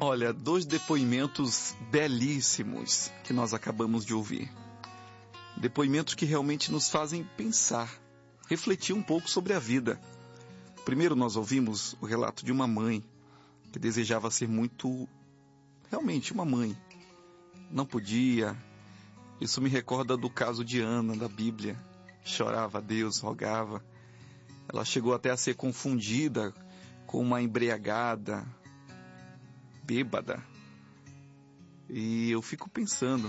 Olha, dois depoimentos belíssimos que nós acabamos de ouvir. Depoimentos que realmente nos fazem pensar, refletir um pouco sobre a vida. Primeiro nós ouvimos o relato de uma mãe que desejava ser realmente uma mãe. Não podia. Isso me recorda do caso de Ana, da Bíblia. Chorava a Deus, rogava. Ela chegou até a ser confundida com uma embriagada, bêbada. E eu fico pensando,